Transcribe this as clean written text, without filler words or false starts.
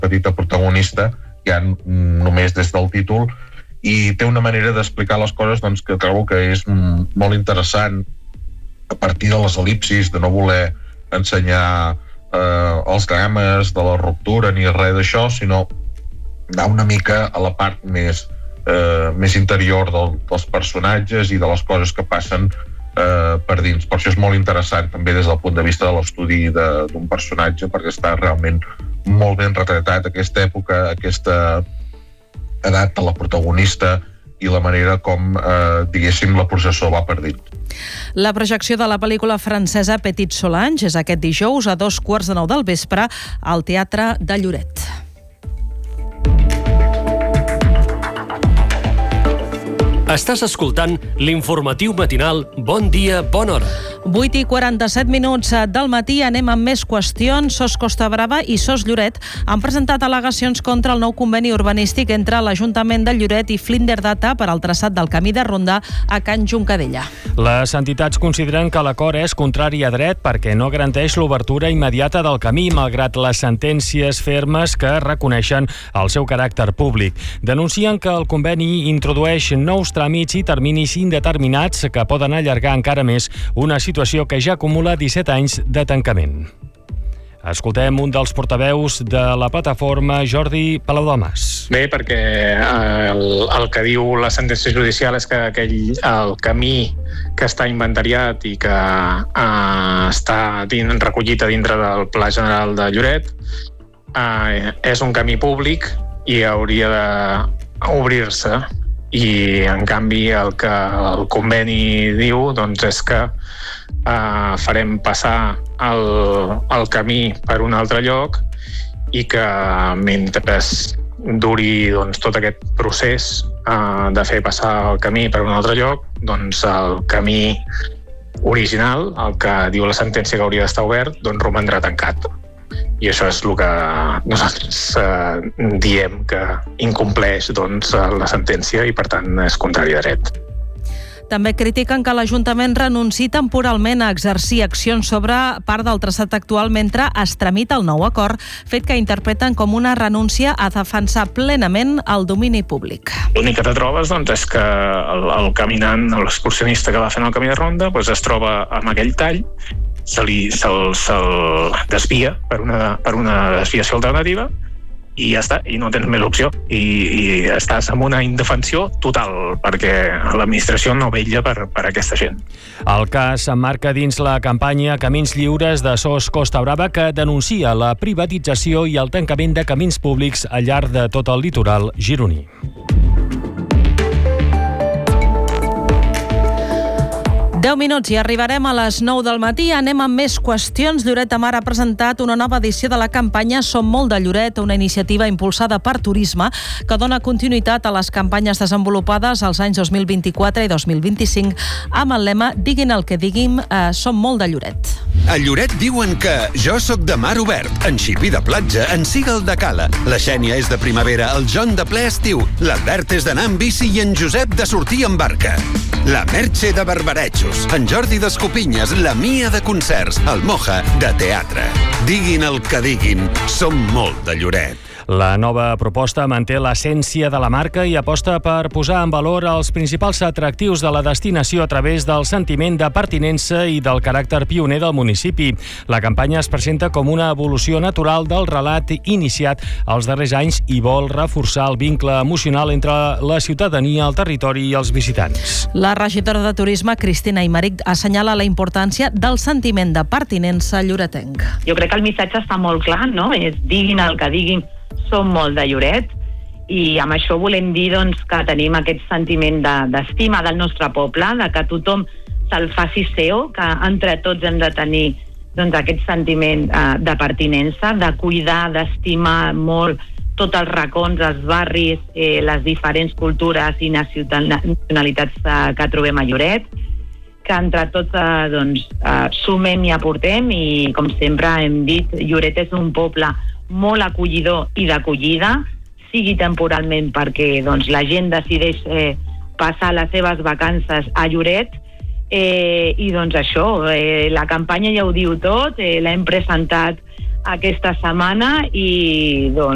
petita protagonista, ja només des del títol, i té una manera d'explicar les coses doncs, que trobo que és molt interessant, a partir de les el·lipsis, de no voler ensenyar els drames de la ruptura ni res d'això, sinó anar una mica a la part més interior dels personatges i de les coses que passen per dins. Per això és molt interessant també des del punt de vista de l'estudi d'un personatge, perquè està realment molt ben retratat aquesta època, aquesta edat de la protagonista i la manera com, diguéssim, la processó va per dins. La projecció de la pel·lícula francesa Petit Solange és aquest dijous a 2:15 del vespre al Teatre de Lloret. Estàs escoltant l'informatiu matinal Bon Dia, Bona Hora. 8:47 del matí, anem amb més qüestions. SOS Costa Brava i SOS Lloret han presentat al·legacions contra el nou conveni urbanístic entre l'Ajuntament de Lloret i Flinder Data per al traçat del camí de ronda a Can Juncadella. Les entitats consideren que l'acord és contrari a dret perquè no garanteix l'obertura immediata del camí, malgrat les sentències fermes que reconeixen el seu caràcter públic. Denuncien que el conveni introdueix nous tràmits i terminis indeterminats que poden allargar encara més una situació que ja acumula 17 anys de tancament. Escoltem un dels portaveus de la plataforma, Jordi Palau-Dalmas. Bé, perquè el que diu la sentència judicial és que el camí que està inventariat i que està recollit a dintre del Pla General de Lloret és un camí públic i hauria d'obrir-se. I, en canvi, el que el conveni diu doncs, és que farem passar el camí per un altre lloc i que mentre duri doncs, tot aquest procés de fer passar el camí per un altre lloc, doncs el camí original, el que diu la sentència que hauria d'estar obert, doncs romandrà tancat. I això és el que nosaltres diem que incompleix doncs, la sentència i, per tant, és contrari a dret. També critiquen que l'Ajuntament renunciï temporalment a exercir accions sobre part del traçat actual mentre es tramita el nou acord, fet que interpreten com una renúncia a defensar plenament el domini públic. L'únic que te trobes doncs, és que el caminant, l'excursionista que va fent el camí de ronda, doncs, es troba amb aquell tall, se'l desvia per una desviació alternativa i ja està, i no tens més opció. I estàs en una indefensió total, perquè l'administració no vetlla per aquesta gent. El cas s'emmarca dins la campanya Camins Lliures de SOS Costa Brava, que denuncia la privatització i el tancament de camins públics al llarg de tot el litoral gironí. Deu minuts i arribarem a les 9 del matí. Anem amb més qüestions. Lloret de Mar ha presentat una nova edició de la campanya Som molt de Lloret, una iniciativa impulsada per Turisme que dona continuïtat a les campanyes desenvolupades als anys 2024 i 2025 amb el lema Diguin el que diguin, som molt de Lloret. A Lloret diuen que jo sóc de mar obert, en Xipi de platja, en Sigal de cala, la Xènia és de primavera, el John de ple estiu, l'Albert és d'anar amb bici i en Josep de sortir amb barca. La Merche de barbarejos, en Jordi d'escopinyes, la Mia de concerts, el Moja de teatre. Diguin el que diguin, som molt de Lloret. La nova proposta manté l'essència de la marca i aposta per posar en valor els principals atractius de la destinació a través del sentiment de pertinença i del caràcter pioner del municipi. La campanya es presenta com una evolució natural del relat iniciat als darrers anys i vol reforçar el vincle emocional entre la ciutadania, el territori i els visitants. La regidora de Turisme, Cristina Aymeric, assenyala la importància del sentiment de pertinença lloretenc. Jo crec que el missatge està molt clar, no? És diguin el que diguin, som molt de Lloret, i amb això volem dir doncs, que tenim aquest sentiment d'estima del nostre poble, de que tothom se'l faci seu, que entre tots hem de tenir doncs, aquest sentiment de pertinença, de cuidar, d'estimar molt tots els racons, els barris, les diferents cultures i nacionalitats que trobem a Lloret, que entre tots sumem i aportem, i com sempre hem dit, Lloret és un poble molt acollidor i d'acollida, sigui temporalment perquè la gent decideix passar les seves vacances a Lloret, i això, la campanya ja ho diu tot, l'hem presentat aquesta setmana i